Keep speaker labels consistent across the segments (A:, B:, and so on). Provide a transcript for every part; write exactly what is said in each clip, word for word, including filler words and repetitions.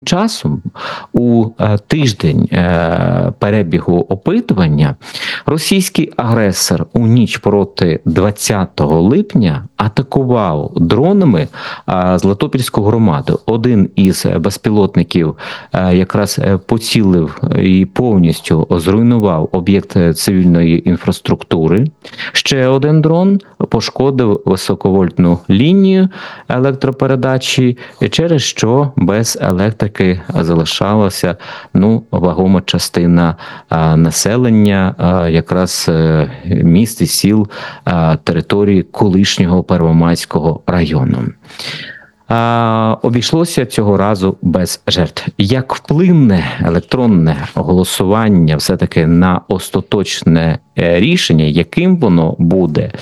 A: Часом у е, тиждень е, перебігу опитування російський агресор у ніч проти двадцятого липня атакував дронами е, Златопільську громаду. Один із безпілотників е, якраз поцілив і повністю зруйнував об'єкт цивільної інфраструктури. Ще один дрон пошкодив високовольтну лінію електропередачі, через що без електрики залишалася ну вагома частина а, населення, а, якраз а, міст і сіл а, території колишнього Первомайського району. А, обійшлося цього разу без жертв. Як вплине електронне голосування все-таки на остаточне рішення, яким воно буде?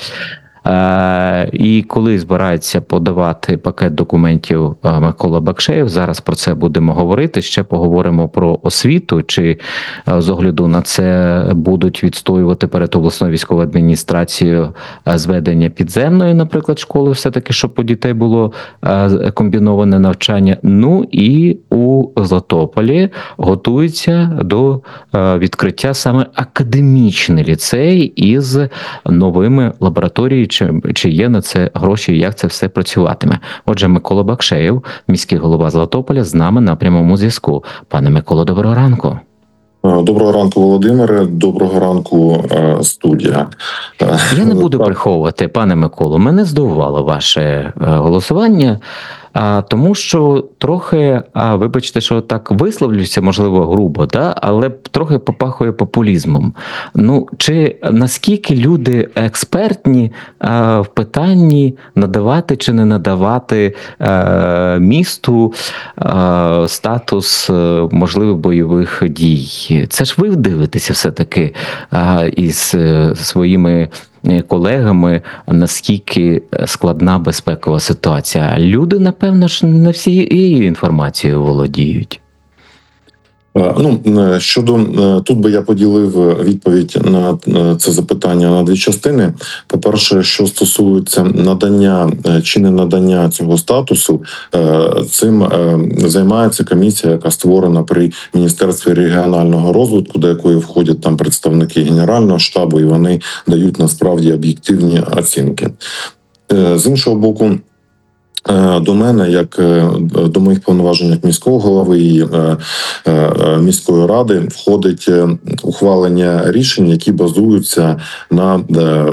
A: Е, і коли збирається подавати пакет документів Микола Бекшеєв, зараз про це будемо говорити. Ще поговоримо про освіту, чи з огляду на це будуть відстоювати перед обласною військовою адміністрацією зведення підземної, наприклад, школи, все-таки, щоб у дітей було комбіноване навчання. Ну і у Златополі готується до відкриття саме академічний ліцей із новими лабораторіями. Чи, чи є на це гроші, як це все працюватиме? Отже, Микола Бекшеєв, міський голова Златополя, з нами на прямому зв'язку. Пане Миколо, доброго ранку.
B: Доброго ранку, Володимире. Доброго ранку, студія.
A: Я не буду приховувати, пане Миколо, мене здивувало ваше голосування, тому що трохи, а вибачте, що так висловлюся, можливо, грубо, да? Але трохи попахує популізмом. Ну, чи наскільки люди експертні а, в питанні надавати чи не надавати а, місту а, статус можливих бойових дій? Це ж ви дивитеся все-таки а, із своїми колегами, наскільки складна безпекова ситуація. Люди, напевно ж, не всією інформацією володіють.
B: Ну, щодо, тут би я поділив відповідь на це запитання на дві частини. По-перше, що стосується надання чи не надання цього статусу, цим займається комісія, яка створена при Міністерстві регіонального розвитку, до якої входять там представники Генерального штабу, і вони дають насправді об'єктивні оцінки. З іншого боку, до мене, як до моїх повноважень як міського голови і міської ради, входить ухвалення рішень, які базуються на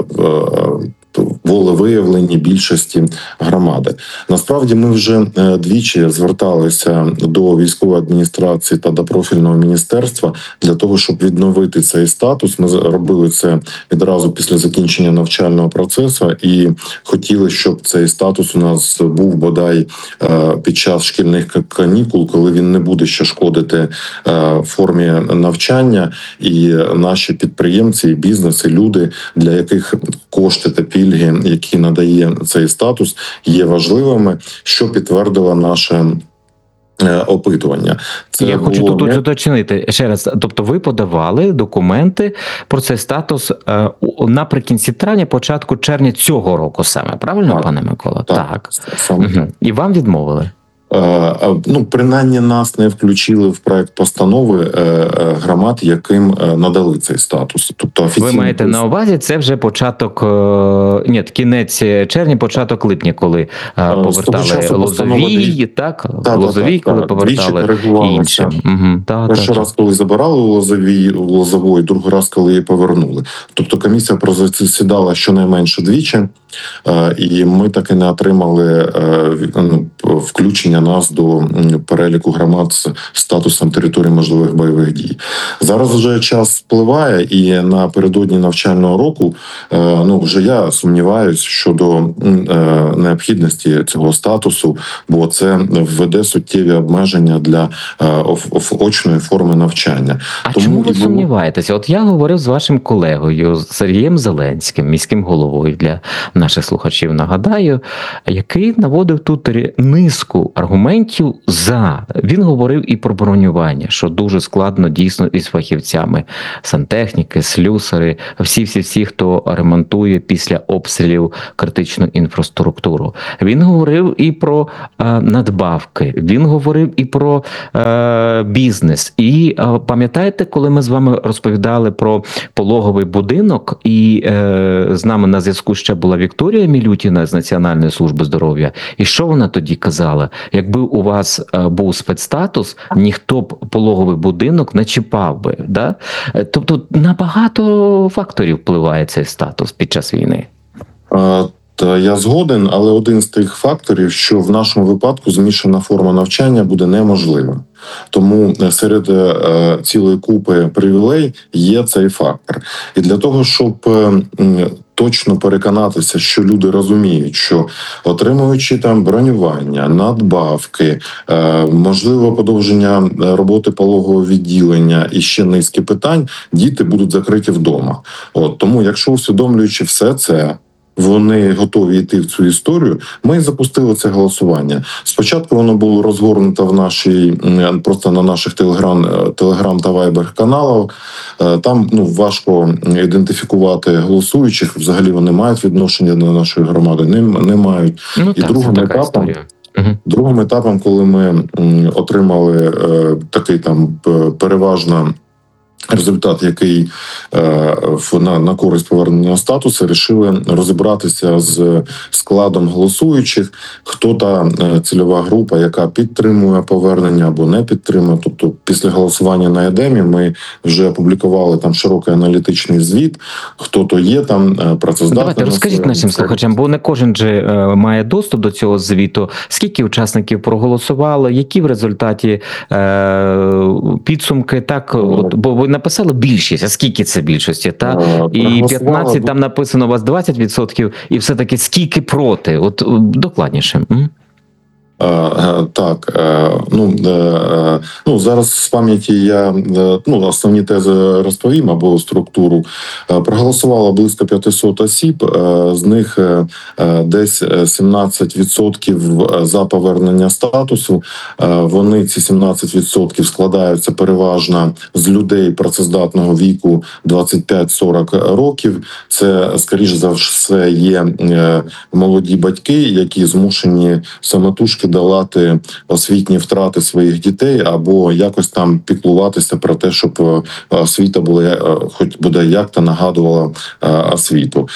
B: волевиявленні більшості громади. Насправді ми вже двічі зверталися до військової адміністрації та до профільного міністерства для того, щоб відновити цей статус. Ми робили це відразу після закінчення навчального процесу і хотіли, щоб цей статус у нас був бодай під час шкільних канікул, коли він не буде ще шкодити формі навчання, і наші підприємці, і бізнес, і люди, для яких кошти та пільги, які надає цей статус, є важливими, що підтвердило наше опитування.
A: Це Я було... хочу тут не... уточнити ще раз. Тобто ви подавали документи про цей статус е, наприкінці травня, початку червня цього року саме, правильно, так, пане Микола?
B: Так. так.
A: Угу. І вам відмовили?
B: Ну, принаймні нас не включили в проект постанови громад, яким надали цей статус. Тобто офіційно... Ви
A: маєте на увазі, це вже початок, ні, кінець червня, початок липня, коли повертали Лозовій, так?
B: так
A: Лозовій,
B: так,
A: коли
B: так,
A: повертали іншим. Угу. Так,
B: Перший
A: так,
B: раз, коли забирали Лозовій, Лозової, другий раз, коли її повернули. Тобто комісія просідала щонайменше двічі, і ми таки не отримали включення нас до переліку громад з статусом території можливих бойових дій. Зараз вже час спливає, і напередодні навчального року, ну, вже я сумніваюсь щодо необхідності цього статусу, бо це введе суттєві обмеження для очної форми навчання.
A: А Тому чому ви було... сумніваєтеся? От я говорив з вашим колегою Сергієм Зеленським, міським головою для наших слухачів нагадаю, який наводив тут низку аргументів за. Він говорив і про бронювання, що дуже складно дійсно із фахівцями сантехніки, слюсари, всі-всі-всі, хто ремонтує після обстрілів критичну інфраструктуру. Він говорив і про е, надбавки, він говорив і про е, бізнес. І е, пам'ятаєте, коли ми з вами розповідали про пологовий будинок, і е, з нами на зв'язку ще була Вікторія Мілютіна з Національної служби здоров'я, і що вона тоді казала? Якби у вас е, був спецстатус, ніхто б пологовий будинок не чіпав би. Да? Тобто на багато факторів впливає цей статус під час війни.
B: А, та я згоден, але один з тих факторів, що в нашому випадку змішана форма навчання буде неможливим. Тому серед е, цілої купи привілей є цей фактор. І для того, щоб е, точно переконатися, що люди розуміють, що отримуючи там бронювання, надбавки, е, можливо подовження роботи пологового відділення і ще низки питань, діти будуть закриті вдома. От тому, якщо усвідомлюючи все це, вони готові йти в цю історію. Ми запустили це голосування. Спочатку воно було розгорнуто в нашій просто на наших телеграм, телеграм та вайбер каналах. Там ну важко ідентифікувати голосуючих. Взагалі вони мають відношення до нашої громади. Не, не мають.
A: Ну,
B: і
A: так,
B: другим етапом,
A: угу. другим
B: етапом, коли ми отримали такий там переважно результат, який е, на, на користь повернення статусу, вирішили розібратися з складом голосуючих, хто та цільова група, яка підтримує повернення або не підтримує. Тобто після голосування на Едемі ми вже опублікували там широкий аналітичний звіт, хто то є там працездатний.
A: Давайте розкажіть нашим слухачам, бо не кожен же е, має доступ до цього звіту. Скільки учасників проголосували, які в результаті е, підсумки, так, от, бо ви написали більшість, а скільки це більшості? Та? І п'ятнадцять, там написано у вас двадцять відсотків, і все-таки скільки проти? От докладніше. М?
B: Так, ну, ну зараз з пам'яті я ну, основні тези розповім або структуру. Проголосувало близько п'ятсот осіб, з них десь сімнадцять відсотків за повернення статусу. Вони, ці сімнадцять відсотків, складаються переважно з людей працездатного віку двадцять п'ять сорок років. Це, скоріш за все, є молоді батьки, які змушені самотужки долати освітні втрати своїх дітей або якось там піклуватися про те, щоб освіта була, хоч буде як-то нагадувала освіту.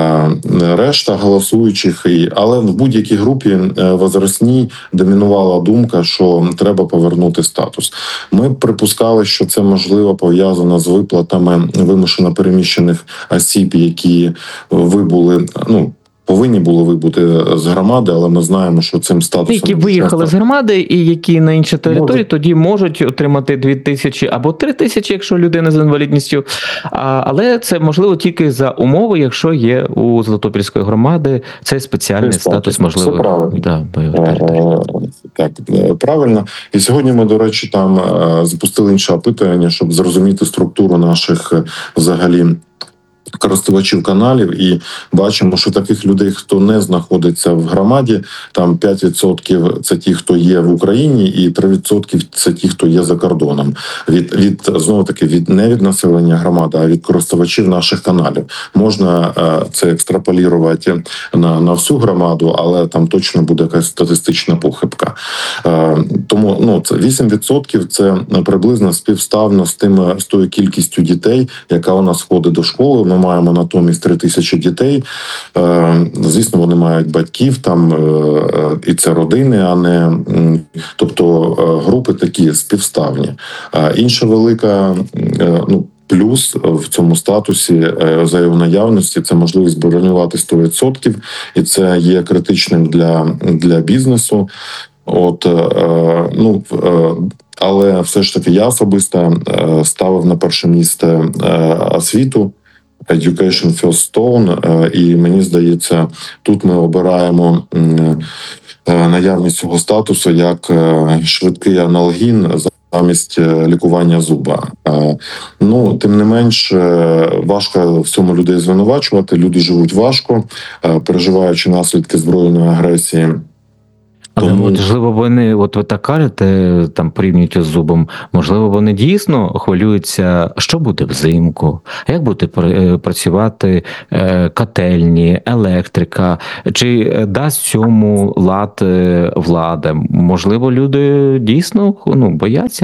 B: Решта голосуючих, але в будь-якій групі возрастній домінувала думка, що треба повернути статус. Ми припускали, що це можливо пов'язано з виплатами вимушено переміщених осіб, які вибули, ну, повинні були вибути з громади, але ми знаємо, що цим статусом...
A: Які виїхали з громади і які на інші території,
B: Може.
A: тоді можуть отримати дві тисячі або три тисячі, якщо людина з інвалідністю. А, але це можливо тільки за умови, якщо є у Золотопільської громади цей спеціальний
B: Це
A: статус
B: Це
A: можливих
B: правильно.
A: Да, бойових територій.
B: Так, правильно. І сьогодні ми, до речі, там запустили інше опитування, щоб зрозуміти структуру наших взагалі користувачів каналів, і бачимо, що таких людей, хто не знаходиться в громаді, там п'ять відсотків це ті, хто є в Україні, і три відсотки це ті, хто є за кордоном. Від, від знову таки, від не від населення громади, а від користувачів наших каналів. Можна е, це екстраполірувати на, на всю громаду, але там точно буде якась статистична похибка. Е, тому ну, це вісім відсотків це приблизно співставно з тим, з тою кількістю дітей, яка у нас ходить до школи. Ми маємо натомість три тисячі дітей. Звісно, вони мають батьків, там і це родини, а не тобто групи такі співставні. Інша велика, ну, плюс в цьому статусі за його наявності це можливість бронювати сто відсотків, і це є критичним для, для бізнесу. От, ну, але все ж таки я особисто ставив на перше місце освіту, Education First Stone, і мені здається, тут ми обираємо наявність цього статусу як швидкий аналогін замість лікування зуба. Ну, тим не менш, важко в цьому людей звинувачувати. Люди живуть важко, переживаючи наслідки збройної агресії.
A: Але
B: Тому-
A: можливо вони, от ви так кажете, там порівнюєте з зубом, можливо, вони дійсно хвилюються, що буде взимку, як буде пр- працювати е, котельні, електрика, чи дасть цьому лад е, влада? Можливо, люди дійсно ну, бояться?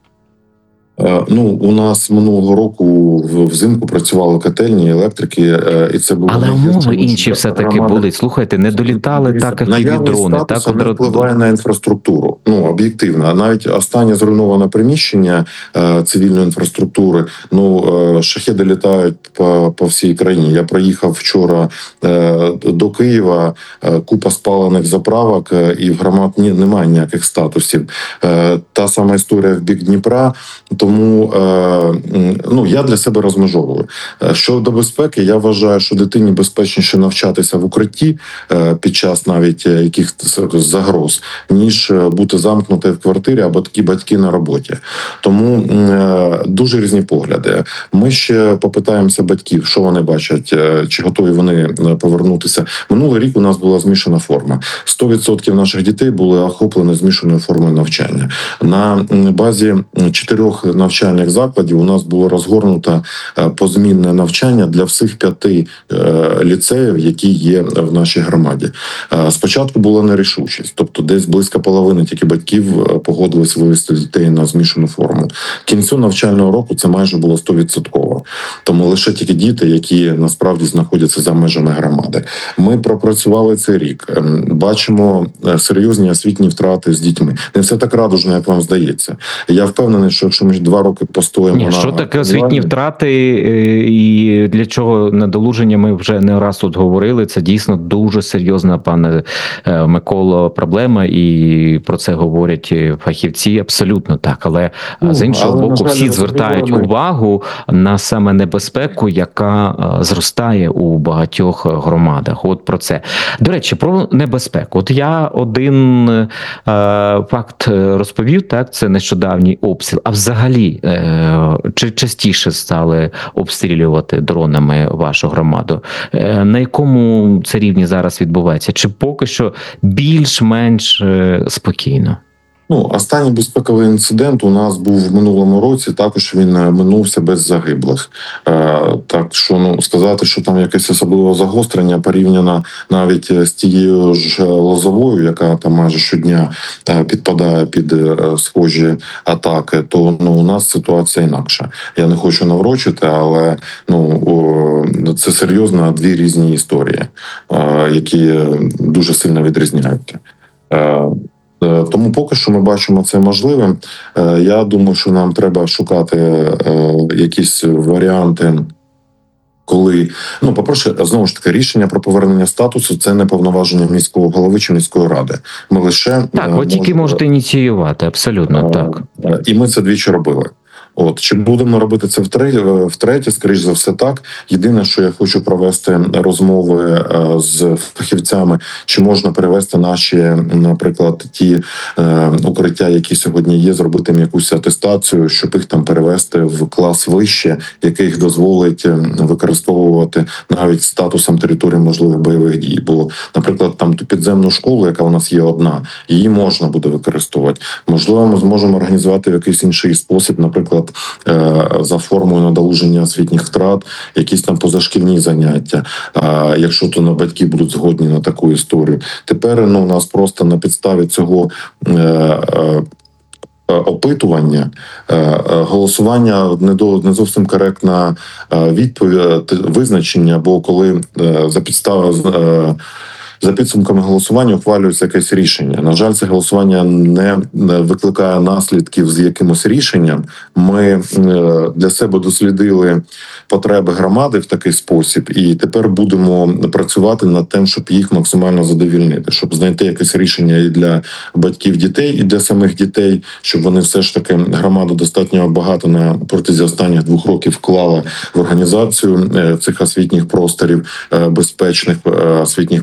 B: Е, Ну, у нас минулого року в- взимку працювали котельні, електрики, е, і це було
A: Але
B: найгірше,
A: умови
B: тому
A: інші
B: що
A: все-таки
B: громада-
A: були. Слухайте, не долітали так, як і
B: Наявність
A: дрони.
B: статусу
A: Так,
B: не
A: от,
B: впливає на інфраструктуру. Ну, об'єктивно. Навіть останнє зруйноване приміщення е, цивільної інфраструктури, ну, е, шахеди літають по, по всій країні. Я проїхав вчора е, до Києва, е, купа спалених заправок, е, і в громад ні, немає ніяких статусів. Е, та сама історія в бік Дніпра. Тому е, м, ну, я для себе розмежовую. Е, Щодо безпеки, я вважаю, що дитині безпечніше навчатися в укритті е, під час навіть е, якихось загроз, ніж е, бути замкнутою в квартирі або такі батьки на роботі. Тому е, дуже різні погляди. Ми ще попитаємося батьків, що вони бачать, е, чи готові вони е, повернутися. Минулий рік у нас була змішана форма. сто відсотків наших дітей були охоплені змішаною формою навчання. На м, базі чотирьох навчальних закладів у нас було розгорнуто е, позмінне навчання для всіх п'яти е, ліцеїв, які є в нашій громаді. Е, Спочатку була нерішучість, тобто десь близько половини тільки батьків е, погодились вивести дітей на змішану форму. К кінцю навчального року це майже було сто відсотків. Тому лише тільки діти, які насправді знаходяться за межами громади. Ми пропрацювали цей рік. Ем, Бачимо е, серйозні освітні втрати з дітьми. Не все так радужно, як вам здається. Я впевнений, що якщо ми два роки постоїмо
A: Ні,
B: на
A: що таке освітні
B: онлайні,
A: втрати е, і для чого надолуження, ми вже не раз тут говорили. Це дійсно дуже серйозна, пане е, Миколо, проблема, і про це говорять е, фахівці. Абсолютно так. Але е,
B: Ну,
A: з іншого
B: але, на
A: боку,
B: жаль,
A: всі
B: ми
A: звертають
B: забуваємо-
A: увагу на саме небезпеку, яка е, зростає у багатьох громадах. От про це. До речі, про небезпеку. От я один е, факт розповів, так, це нещодавній обстріл. А взагалі, е, чи частіше стали обстрілювати дронами вашу громаду? Е, на якому це рівні зараз відбувається? Чи поки що більш-менш е, спокійно?
B: Ну, останній безпековий інцидент у нас був в минулому році. Також він е, минувся без загиблих. Е, так що ну сказати, що там якесь особливе загострення порівняно навіть з тією ж Лозовою, яка там майже щодня е, підпадає під е, схожі атаки, то ну у нас ситуація інакша. Я не хочу наврочити, але ну о, це серйозно дві різні історії, е, які дуже сильно відрізняються. Е, Е, Тому поки що ми бачимо це можливим. Е, Я думаю, що нам треба шукати е, якісь варіанти. Коли, ну, по-перше, знову ж таки, рішення про повернення статусу це не повноваження міського голови чи міської ради. Ми лише
A: Так,
B: е,
A: ви тільки
B: можемо-
A: можете ініціювати, абсолютно
B: Е,
A: так.
B: е, І ми це двічі робили. От чи будемо робити це втретє, втретє, скоріш за все, так. Єдине, що я хочу провести розмови е, з фахівцями, чи можна перевести наші, наприклад, ті е, укриття, які сьогодні є, зробити їм якусь атестацію, щоб їх там перевести в клас вище, який їх дозволить е, використовувати навіть статусом території можливих бойових дій. Бо, наприклад, там ту підземну школу, яка у нас є одна, її можна буде використовувати. Можливо, ми зможемо організувати в якийсь інший спосіб, наприклад, за формою надолуження освітніх втрат, якісь там позашкільні заняття, якщо то на батьки будуть згодні на таку історію. Тепер ну, у нас просто на підставі цього опитування, голосування не до не зовсім коректна відповідь, визначення, бо коли за підставою за підсумками голосування ухвалюється якесь рішення. На жаль, це голосування не викликає наслідків з якимось рішенням. Ми для себе дослідили потреби громади в такий спосіб, і тепер будемо працювати над тим, щоб їх максимально задовільнити, щоб знайти якесь рішення і для батьків дітей, і для самих дітей, щоб вони все ж таки громаду достатньо багато на протязі останніх двох років вклала в організацію цих освітніх просторів, безпечних освітніх просторів.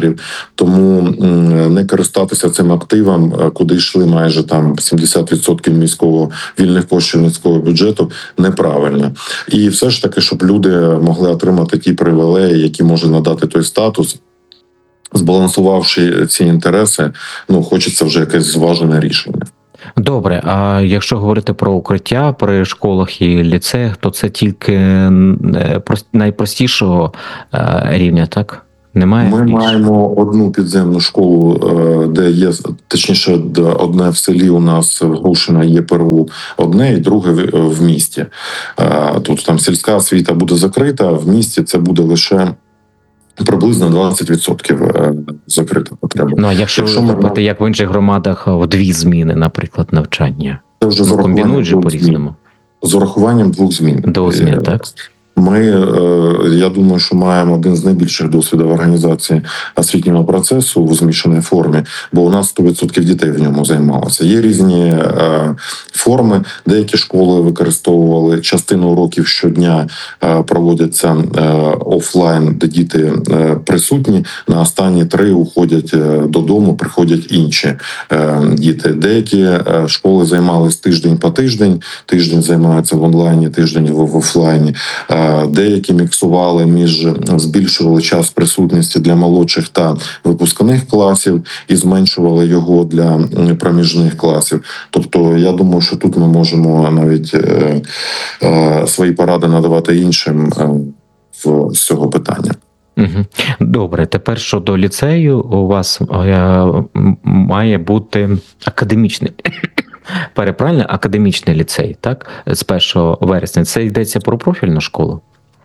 B: кадрів. Тому м, не користатися цим активом, е, куди йшли майже там сімдесят відсотків міського вільних коштів міського бюджету, неправильно. І все ж таки, щоб люди могли отримати ті привілеї, які може надати той статус, збалансувавши ці інтереси, ну хочеться вже якесь зважене рішення.
A: Добре, а якщо говорити про укриття при школах і ліцеях, то це тільки е, прос- найпростішого е, рівня, так? Немає
B: Ми
A: більше?
B: маємо одну підземну школу, е, де є, точніше, де одне в селі у нас в Грушино є ПРУ одне, і друге в- в місті. Е, Тут там сільська освіта буде закрита, а в місті це буде лише приблизно двадцять відсотків е, закрита потреба.
A: Ну, а якщо,
B: Якщо
A: ви
B: ми
A: робите, як в інших громадах, в дві зміни, наприклад, навчання,
B: Це вже з
A: ну,
B: урахуванням
A: комбінують же
B: двох змін.
A: по-різному.
B: З урахуванням двох змін.
A: Двох змін,
B: Е,
A: так?
B: Ми, е, я думаю, що маємо один з найбільших досвідів організації освітнього процесу в змішаній формі, бо у нас сто відсотків дітей в ньому займалося. Є різні е, форми. Деякі школи використовували частину уроків щодня, е, проводяться е, офлайн, де діти е, присутні. На останні три уходять е, додому, приходять інші е, діти. Деякі е, школи займались тиждень по тиждень, тиждень займаються в онлайні, тиждень в, в офлайні. Е, Деякі міксували між збільшували час присутності для молодших та випускних класів і зменшували його для проміжних класів. Тобто, я думаю, що тут ми можемо навіть е, е, свої поради надавати іншим е, в з цього питання.
A: Угу. Добре, тепер щодо ліцею, у вас е, м- має бути академічний. Переправильно, академічний ліцей, так? З першого вересня. Це йдеться про профільну школу?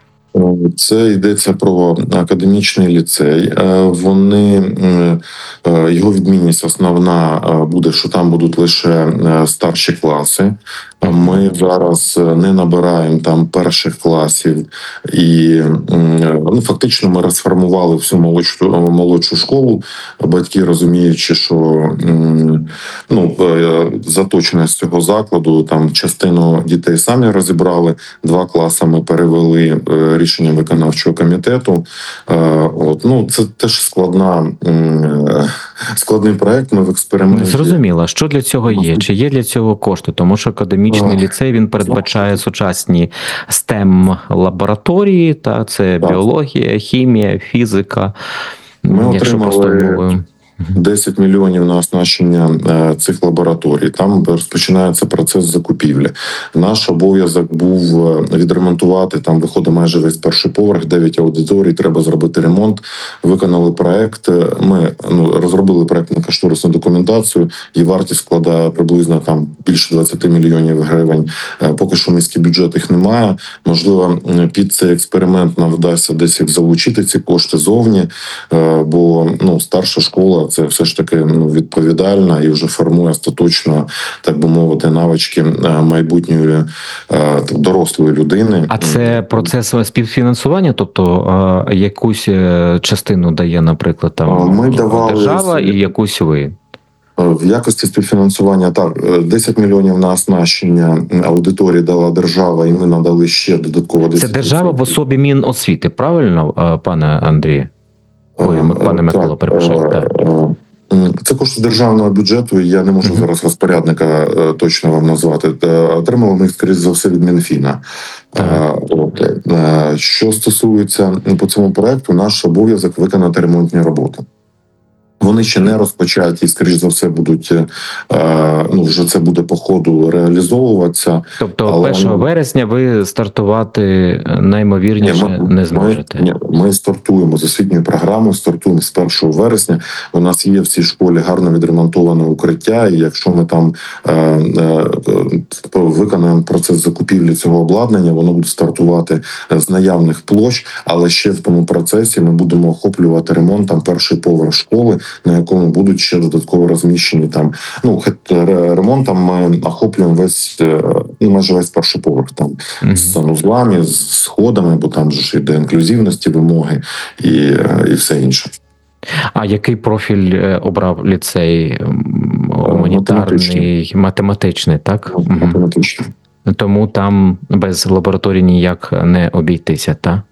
B: Це йдеться про академічний ліцей. Е, Вони м, е, його відмінність основна е, буде, що там будуть лише е, старші класи. Ми зараз не набираємо там перших класів, і м, ну фактично ми розформували всю молодшу молодшу школу. Батьки розуміючи, що м, ну е, заточеність цього закладу, там частину дітей самі розібрали, два класи ми перевели е, рішенням виконавчого комітету. Е, От ну це теж складна м, складний проект. Ми в експерименті.
A: Зрозуміло, що для цього є? Чи є для цього кошти? Тому що академічний ліцей, він передбачає сучасні стем лабораторії, та це
B: Так.
A: біологія, хімія, фізика.
B: Ми
A: Якщо
B: отримали
A: простою мовою.
B: десять мільйонів на оснащення е, цих лабораторій. Там розпочинається процес закупівлі. Наш обов'язок був е, відремонтувати, там виходить майже весь перший поверх, дев'ять аудиторій, треба зробити ремонт. Виконали проект. Ми ну, розробили проектно-кошторисну документацію, і вартість складає приблизно там більше двадцять мільйонів гривень. Е, Поки що міський бюджет їх немає. Можливо, під цей експеримент нам вдасться десь їх залучити, ці кошти зовні, е, бо ну, старша школа це все ж таки ну, відповідальна і вже формує остаточно, так би мовити, навички майбутньої е, дорослої людини.
A: А це процес співфінансування, тобто е, якусь е, частину дає, наприклад, там
B: Ми давали
A: держава і якусь ви.
B: В якості співфінансування так, десять мільйонів на оснащення аудиторії дала держава, і ми надали ще додатково десять.
A: Це держава в особі Міносвіти, правильно, е, пане Андрію? Ой, пане Микола, перепрошую. Так.
B: Це кошти державного бюджету, і я не можу uh-huh. зараз розпорядника е, точно вам назвати. Е, Отримали ми їх, скоріш за все, від Мінфіна. Uh-huh. Е, от, е, що стосується по цьому проекту, наш обов'язок виконати ремонтні роботи. Вони ще не розпочаті, скоріш за все, будуть, е, ну, вже це буде по ходу реалізовуватися.
A: Тобто
B: але...
A: першого вересня ви стартувати наймовірніше
B: ні, ми,
A: не зможете?
B: Ми, ні, ми стартуємо з освітньою програмою, стартуємо з першого вересня. У нас є в цій школі гарно відремонтоване укриття, і якщо ми там е, е, виконаємо процес закупівлі цього обладнання, воно буде стартувати з наявних площ, але ще в тому процесі ми будемо охоплювати ремонтом перший поверх школи, на якому будуть ще додатково розміщені там. Ну, ремонтом ми охоплюємо весь, ну, майже весь перший поверх там mm-hmm. з санузлами, з сходами, бо там ж йде інклюзивності, вимоги і, і все інше.
A: А який профіль обрав ліцей? Гуманітарний, математичний, математичний, так?
B: Математичний.
A: Тому там без лабораторії ніяк не обійтися, так?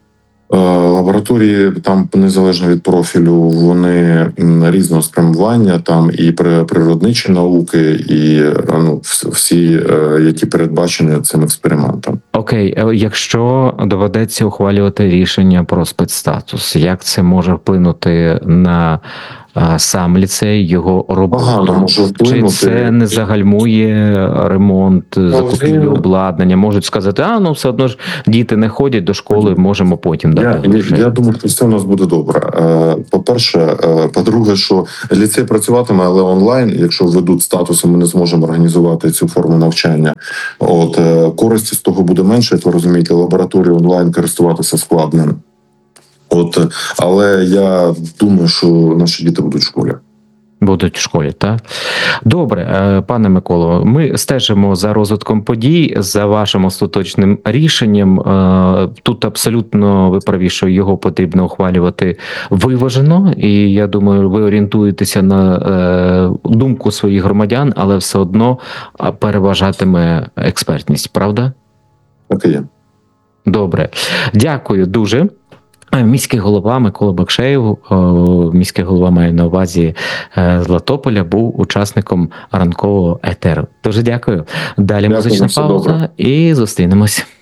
B: Е, Лабораторії там незалежно від профілю, вони м, різного спрямування, там і при- природничі науки, і е, ну, вс- всі, е, які передбачені цим експериментом.
A: Окей, е, якщо доведеться ухвалювати рішення про спецстатус, як це може вплинути на е, сам ліцей, його роботу?
B: Погано може
A: Чи
B: вплинути.
A: це не загальмує ремонт, закупівлю
B: він-
A: обладнання? Можуть сказати, а ну все одно ж діти не ходять до школи, можемо потім
B: Я,
A: дати
B: я,
A: грошей.
B: я думаю, що все у нас буде добре. Е, По-перше, е, по-друге, що ліцей працюватиме, але онлайн. Якщо введуть статуси, ми не зможемо організувати цю форму навчання. От е, користі з того буде менше, як ви розумієте, лабораторії онлайн користуватися складно. От, е, але я думаю, що наші діти будуть в школі.
A: Будуть в школі, так? Добре, е, пане Миколо, ми стежимо за розвитком подій, за вашим остаточним рішенням. Е, Тут абсолютно ви праві, що його потрібно ухвалювати виважено, і я думаю, ви орієнтуєтеся на е, думку своїх громадян, але все одно а, переважатиме експертність, правда?
B: Так і є.
A: Добре, дякую дуже. Е, Міський голова Микола Бекшеєв, о, міський голова має на увазі е, Златополя, був учасником ранкового етеру. Дуже дякую. Далі
B: Дякую,
A: музична
B: все
A: пауза
B: добре.
A: і зустрінемось.